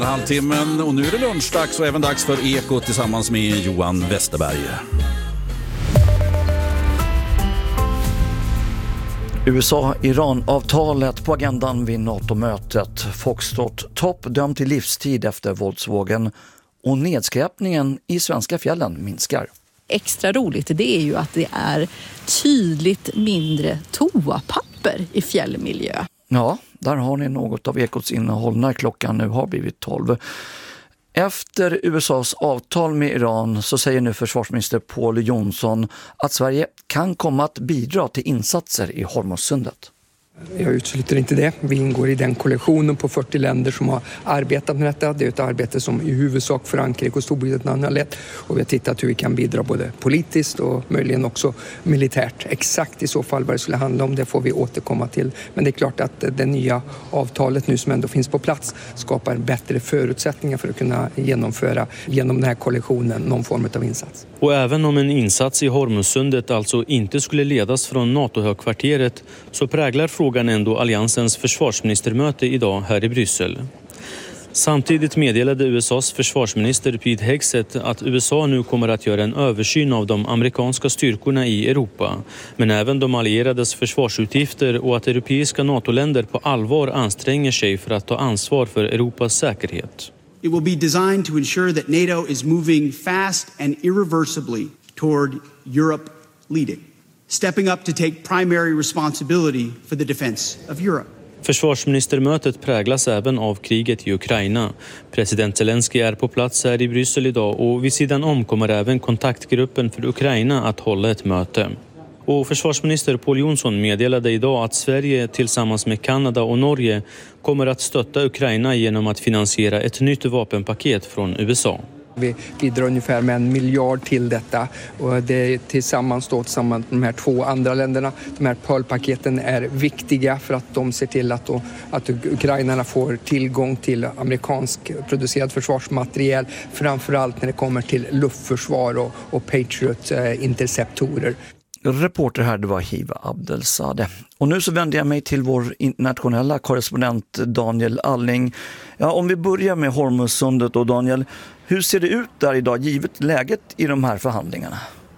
Halvtimmen och nu är det lunchdags och även dags för Ekot tillsammans med Johan Westerberg. USA-Iran-avtalet på agendan vid NATO-mötet. Foxtrot-topp dömd till livstid efter våldsvågen och nedskräpningen i svenska fjällen minskar. Extra roligt det är ju att det är tydligt mindre toapapper i fjällmiljö. Ja, där har ni något av Ekots innehåll när klockan nu har blivit 12. Efter USAs avtal med Iran så säger nu försvarsminister Pål Jonson att Sverige kan komma att bidra till insatser i Hormuzsundet. Jag utesluter inte det. Vi ingår i den koalitionen på 40 länder som har arbetat med detta. Det är ett arbete som i huvudsak Frankrike och Storbritannien har lett. Och vi har tittat hur vi kan bidra både politiskt och möjligen också militärt. Exakt i så fall vad det skulle handla om, det får vi återkomma till. Men det är klart att det nya avtalet nu som ändå finns på plats skapar bättre förutsättningar för att kunna genomföra genom den här koalitionen någon form av insats. Och även om en insats i Hormuzsundet alltså inte skulle ledas från NATO-högkvarteret så präglar frågan ändå alliansens försvarsministermöte idag här i Bryssel. Samtidigt meddelade USAs försvarsminister Pete Hegseth att USA nu kommer att göra en översyn av de amerikanska styrkorna i Europa, men även de allierades försvarsutgifter och att europeiska NATO-länder på allvar anstränger sig för att ta ansvar för Europas säkerhet. It will be designed to ensure that NATO is moving fast and irreversibly toward Europe leading, stepping up to take primary responsibility for the defense of Europe. Försvarsministermötet präglas även av kriget i Ukraina. President Zelensky är på plats här i Bryssel idag och vid sidan om kommer även kontaktgruppen för Ukraina att hålla ett möte. Och försvarsminister Pål Jonson meddelade idag att Sverige tillsammans med Kanada och Norge kommer att stötta Ukraina genom att finansiera ett nytt vapenpaket från USA. Vi bidrar ungefär med 1 miljard till detta och det är tillsammans med de här 2 andra länderna. De här Pearl-paketen är viktiga för att de ser till att ukrainarna får tillgång till amerikansk producerad försvarsmateriel, framförallt när det kommer till luftförsvar och Patriot-interceptorer. Reporter här, det var Hiva Abdelsade. Och nu så vänder jag mig till vår internationella korrespondent Daniel Alling. Ja, om vi börjar med Hormuzsundet då, Daniel, hur ser det ut där idag givet läget i de här förhandlingarna?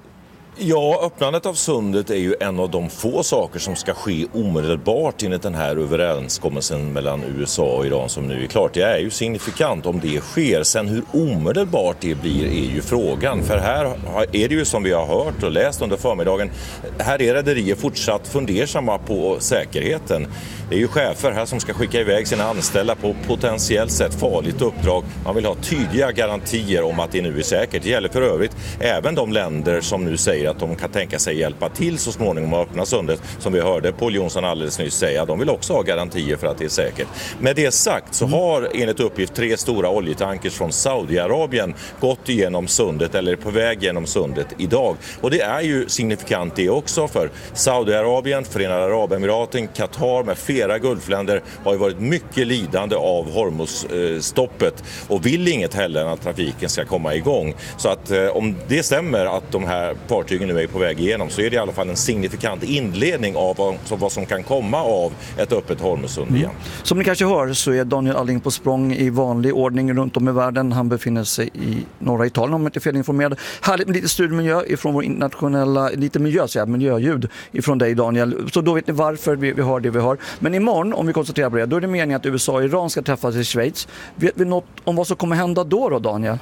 Ja, öppnandet av sundet är ju en av de få saker som ska ske omedelbart enligt den här överenskommelsen mellan USA och Iran som nu är klart. Det är ju signifikant om det sker. Sen hur omedelbart det blir är ju frågan. För här är det ju som vi har hört och läst under förmiddagen. Här är rederier fortsatt fundersamma på säkerheten. Det är ju chefer här som ska skicka iväg sina anställda på potentiellt sett farligt uppdrag. Man vill ha tydliga garantier om att det nu är säkert. Det gäller för övrigt även de länder som nu säger att de kan tänka sig hjälpa till så småningom att öppna sundet. Som vi hörde Pål Jonson alldeles nyss säga. De vill också ha garantier för att det är säkert. Med det sagt så har enligt uppgift 3 stora oljetankers från Saudiarabien gått igenom sundet eller är på väg genom sundet idag. Och det är ju signifikant det också för Saudiarabien, Förenade Arabemiraten, Qatar med flera gulfländer har ju varit mycket lidande av Hormuzstoppet och vill inget heller än att trafiken ska komma igång. Så att om det stämmer att de här fartygen nu är på väg igenom så är det i alla fall en signifikant inledning av vad som kan komma av ett öppet Hormuzsund igen. Som ni kanske hör så är Daniel Alling på språng i vanlig ordning runt om i världen. Han befinner sig i norra Italien om jag inte är felinformerad. Härligt med lite studiomiljö ifrån vår internationella, lite miljöljud ifrån dig Daniel. Så då vet ni varför vi har det vi har. Men imorgon, om vi koncentrerar på det, då är det meningen att USA och Iran ska träffas i Schweiz. Vet vi något om vad som kommer hända då Daniel?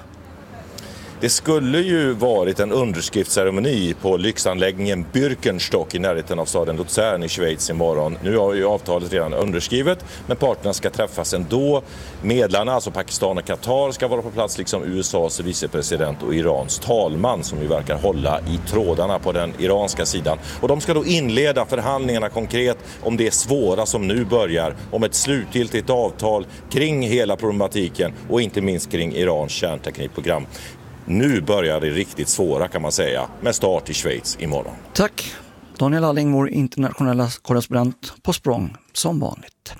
Det skulle ju varit en underskriftsceremoni på lyxanläggningen Birkenstock i närheten av staden Luzern i Schweiz imorgon. Nu har ju avtalet redan underskrivet, men parterna ska träffas ändå. Medlarna, alltså Pakistan och Qatar, ska vara på plats liksom USAs vicepresident och Irans talman som ju verkar hålla i trådarna på den iranska sidan. Och de ska då inleda förhandlingarna konkret om det svåra som nu börjar, om ett slutgiltigt avtal kring hela problematiken och inte minst kring Irans kärnteknikprogram. Nu börjar det riktigt svåra kan man säga, med start i Schweiz imorgon. Tack. Daniel Alling, vår internationella korrespondent på språng som vanligt.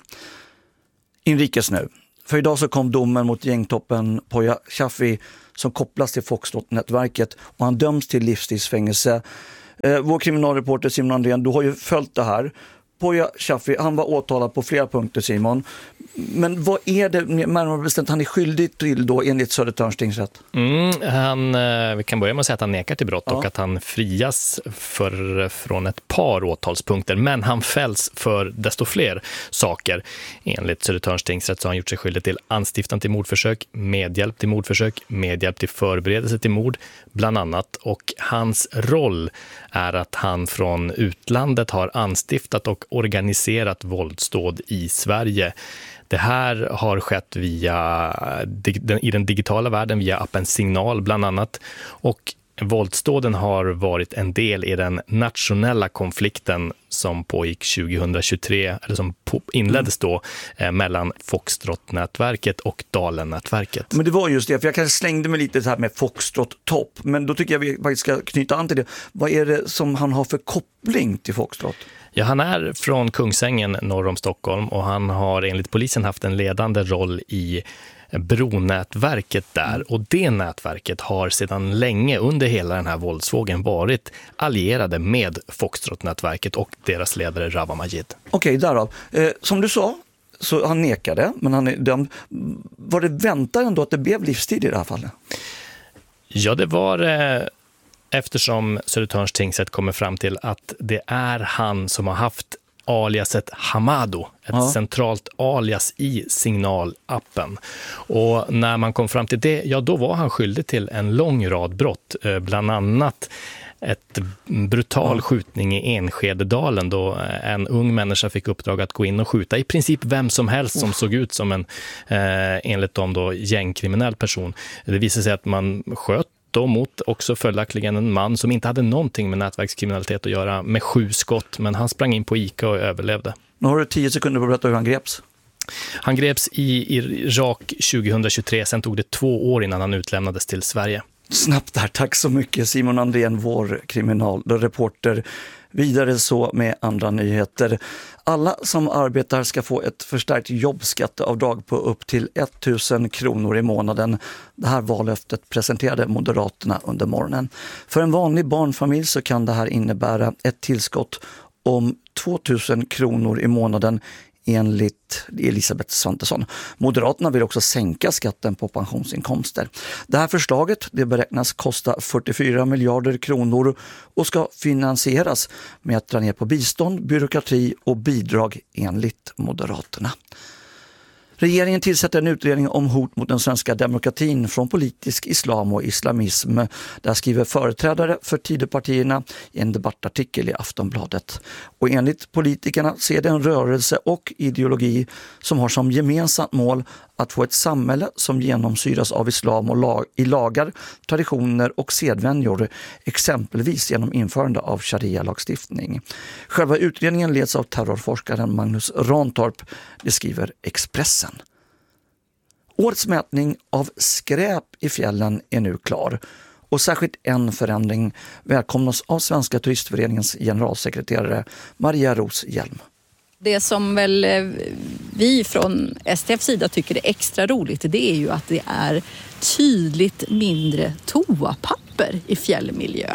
Inrikes nu. För idag så kom domen mot gängtoppen Poya Shafi som kopplas till Foxtrot-nätverket och han döms till livstidsfängelse. Vår kriminalreporter Simon Andrén, du har ju följt det här. Poya Shafi, han var åtalad på flera punkter Simon. Men vad är det närmare bestämt han är skyldig till då enligt Södertörns tingsrätt? Vi kan börja med att säga att han nekar till brott och att han frias från ett par åtalspunkter. Men han fälls för desto fler saker. Enligt Södertörns tingsrätt så har han gjort sig skyldig till anstiftan till mordförsök, medhjälp till mordförsök, medhjälp till förberedelse till mord bland annat. Och hans roll är att han från utlandet har anstiftat och organiserat våldsdåd i Sverige. Det här har skett i den digitala världen via appen Signal bland annat, och våldsdåden har varit en del i den nationella konflikten som pågick 2023, eller som inleddes då mellan Foxtrot-nätverket och Dalen-nätverket. Men det var just det, för jag kanske slängde mig lite så här med Foxtrot-topp, men då tycker jag vi faktiskt ska knyta an till det. Vad är det som han har för koppling till Foxtrot? Ja, han är från Kungsängen norr om Stockholm och han har enligt polisen haft en ledande roll i Bronätverket där, och det nätverket har sedan länge under hela den här våldsvågen varit allierade med Foxtrot-nätverket och deras ledare Rawa Majid. Okej, därav. Som du sa, så han nekade, men han är dömd. Var det väntat ändå att det blev livstid i det här fallet? Ja, det var eftersom Södertörns tingsrätt kommer fram till att det är han som har haft aliaset Hamado, ett centralt alias i Signal-appen. Och när man kom fram till det, då var han skyldig till en lång rad brott, bland annat ett brutal skjutning i Enskededalen då en ung människa fick uppdrag att gå in och skjuta i princip vem som helst som såg ut som en, enligt dem då, gängkriminell person. Det visade sig att man sköt då mot också följaktligen en man som inte hade någonting med nätverkskriminalitet att göra, med 7 skott, men han sprang in på Ica och överlevde. Nu har du 10 sekunder på att berätta hur han greps. Han greps i Irak 2023, sen tog det 2 år innan han utlämnades till Sverige. Snabbt där, tack så mycket Simon Andrén, vår kriminalreporter. Vidare så med andra nyheter. Alla som arbetar ska få ett förstärkt jobbskatteavdrag på upp till 1000 kronor i månaden. Det här vallöftet presenterade Moderaterna under morgonen. För en vanlig barnfamilj så kan det här innebära ett tillskott om 2000 kronor i månaden enligt Elisabeth Svantesson. Moderaterna vill också sänka skatten på pensionsinkomster. Det här förslaget det beräknas kosta 44 miljarder kronor och ska finansieras med att dra ner på bistånd, byråkrati och bidrag enligt Moderaterna. Regeringen tillsätter en utredning om hot mot den svenska demokratin från politisk islam och islamism. Där skriver företrädare för Tidöpartierna i en debattartikel i Aftonbladet. Och enligt politikerna så är det en rörelse och ideologi som har som gemensamt mål att få ett samhälle som genomsyras av islam och i lagar, traditioner och sedvänjor, exempelvis genom införande av sharia-lagstiftning. Själva utredningen leds av terrorforskaren Magnus Rantorp, det skriver Expressen. Årets mätning av skräp i fjällen är nu klar. Och särskilt en förändring välkomnas av Svenska turistföreningens generalsekreterare Maria Ros Hjelm. Det som väl vi från STF:s sida tycker är extra roligt, det är ju att det är tydligt mindre toapapper i fjällmiljö.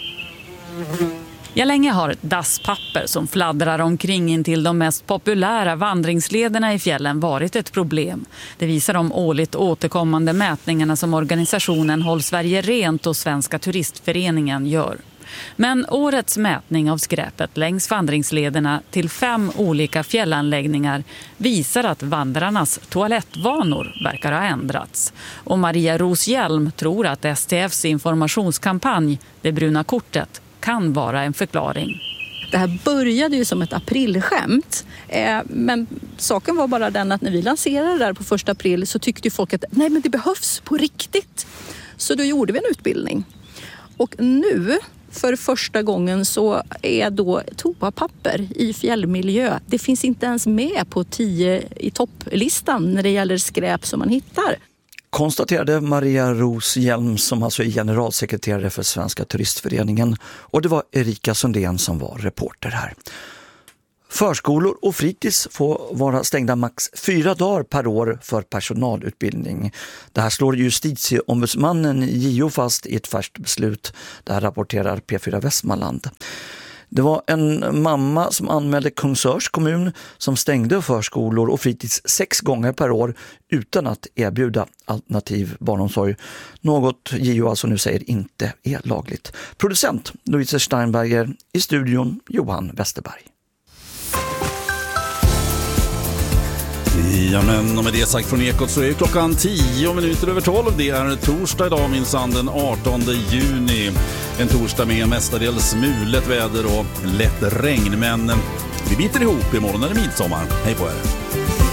Ja, länge har dasspapper som fladdrar omkring in till de mest populära vandringslederna i fjällen varit ett problem. Det visar de årligt återkommande mätningarna som organisationen Håll Sverige Rent och Svenska turistföreningen gör. Men årets mätning av skräpet längs vandringslederna till 5 olika fjällanläggningar visar att vandrarnas toalettvanor verkar ha ändrats. Och Maria Ros Hjelm tror att STF:s informationskampanj, Det bruna kortet, kan vara en förklaring. Det här började ju som ett aprilskämt, men saken var bara den att när vi lanserade det där på 1 april så tyckte ju folk att nej, men det behövs på riktigt. Så då gjorde vi en utbildning. Och nu, för första gången, så är då toapapper i fjällmiljö. Det finns inte ens med på 10 i topplistan när det gäller skräp som man hittar. Konstaterade Maria Ros Hjelm som alltså är generalsekreterare för Svenska turistföreningen, och det var Erika Sundén som var reporter här. Förskolor och fritids får vara stängda max 4 dagar per år för personalutbildning. Det här slår justitieombudsmannen JO fast i ett färskt beslut. Det här rapporterar P4 Västmanland. Det var en mamma som anmälde Kungsörs kommun som stängde förskolor och fritids 6 gånger per år utan att erbjuda alternativ barnomsorg. Något JO alltså nu säger inte är lagligt. Producent Louise Steinberger, i studion Johan Westerberg. Jamen, och med det sagt från Ekot så är klockan 10:12. Det är torsdag idag, minsann den 18 juni. En torsdag med mestadels mulet väder och lätt regn. Men vi biter ihop, imorgon är det midsommar. Hej på er!